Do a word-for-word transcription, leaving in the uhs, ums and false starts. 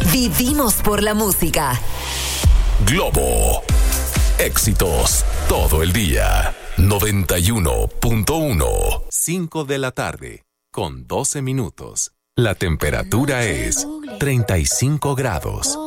Vivimos por la música. Globo. Éxitos todo el día. noventa y uno punto uno. cinco de la tarde, con doce minutos. La temperatura es treinta y cinco grados.